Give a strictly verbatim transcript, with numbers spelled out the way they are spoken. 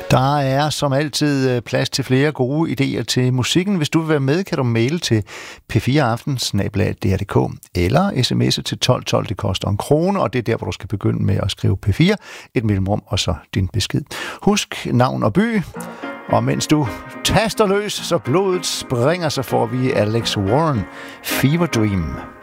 Der er som altid plads til flere gode idéer til musikken. Hvis du vil være med, kan du maile til p fire aften snabel-a d r punktum d k eller sms'e til tolv tolv. Det koster en krone, og det er der, hvor du skal begynde med at skrive P fire, et mellemrum og så din besked. Husk navn og by, og mens du taster løs, så blodet springer, så får vi Alex Warren, Fever Dream.